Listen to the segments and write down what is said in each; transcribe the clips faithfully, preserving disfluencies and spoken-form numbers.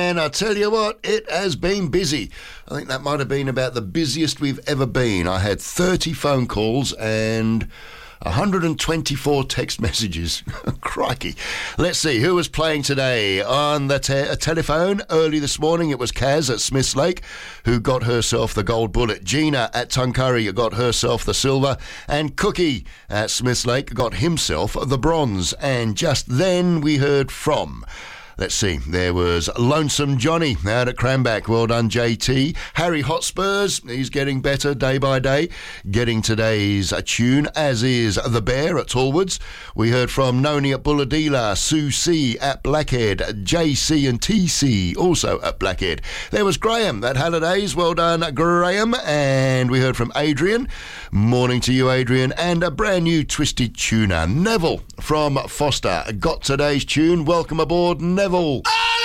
and I tell you what, it has been busy. I think that might have been about the busiest we've ever been. I had thirty phone calls and one hundred twenty-four text messages. Crikey. Let's see, who was playing today? On the te- telephone early this morning, it was Kaz at Smiths Lake, who got herself the gold bullet. Gina at Tuncurry got herself the silver. And Cookie at Smiths Lake got himself the bronze. And just then we heard from... Let's see, there was Lonesome Johnny out at Cranback. Well done, J T. Harry Hotspurs, he's getting better day by day, getting today's tune, as is The Bear at Tallwoods. We heard from Noni at Bulladila, Sue C at Blackhead, J C and T C also at Blackhead. There was Graham at Hallidays. Well done, Graham. And we heard from Adrian. Morning to you, Adrian. And a brand new twisted tuner, Neville from Foster, got today's tune. Welcome aboard, Neville. Neville.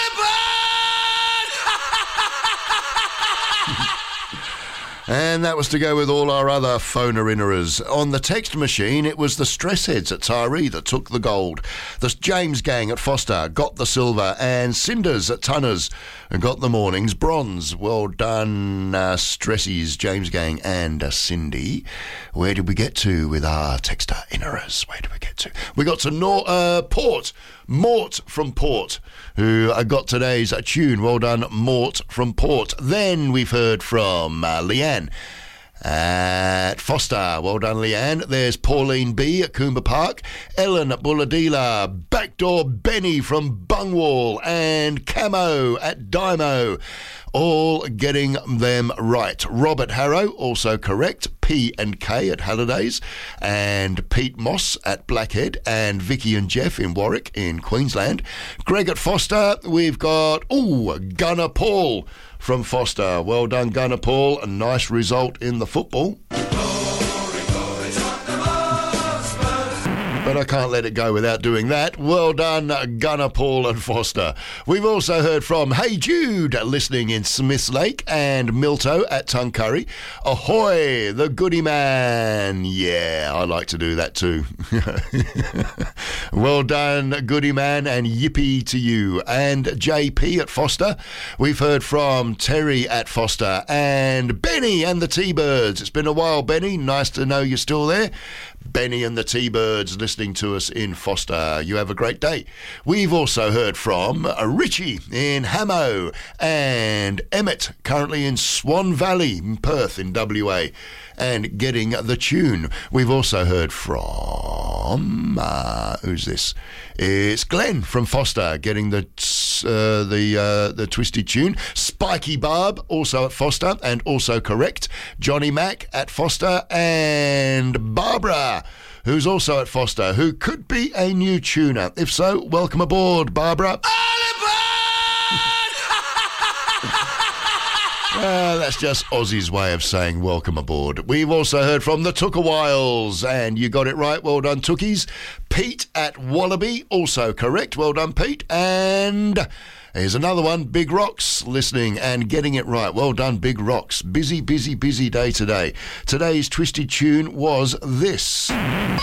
And that was to go with all our other phoner-innerers. On the text machine, it was the Stress Heads at Tyree that took the gold. The James Gang at Foster got the silver, and Cinders at Tunners got the morning's bronze. Well done, uh, Stressies, James Gang and uh, Cindy. Where did we get to with our texter-innerers? Where did we get to? We got to Nor- uh, Port. Mort from Port, who got today's tune. Well done, Mort from Port. Then we've heard from uh, Leanne at Foster. Well done, Leanne. There's Pauline B at Coomber Park, Ellen at Bulladila, Backdoor Benny from Bungwall, and Camo at Dymo. All getting them right. Robert Harrow, also correct. P and K at Hallidays, and Pete Moss at Blackhead, and Vicky and Jeff in Warwick in Queensland. Greg at Foster. We've got, ooh, Gunner Paul from Foster. Well done, Gunner Paul. A nice result in the football. But I can't let it go without doing that. Well done, Gunner Paul and Foster. We've also heard from Hey Jude, listening in Smiths Lake, and Milto at Tuncurry. Ahoy, the goody man. Yeah, I like to do that too. Well done, goody man, and yippee to you. And J P at Foster. We've heard from Terry at Foster, and Benny and the T-Birds. It's been a while, Benny. Nice to know you're still there. Benny and the T-Birds listening to us in Foster. You have a great day. We've also heard from Richie in Hamo, and Emmett, currently in Swan Valley, in Perth in W A, and getting the tune. We've also heard from, uh, who's this? It's Glenn from Foster, getting the uh, the uh, the twisted tune. Spiky Barb, also at Foster, and also correct. Johnny Mack at Foster, and Barbara, who's also at Foster, who could be a new tuner. If so, welcome aboard, Barbara. Uh, that's just Aussie's way of saying welcome aboard. We've also heard from the Tookawhiles, and you got it right. Well done, Tookies. Pete at Wallaby, also correct. Well done, Pete. And here's another one, Big Rocks, listening and getting it right. Well done, Big Rocks. Busy, busy, busy day today. Today's twisted tune was this.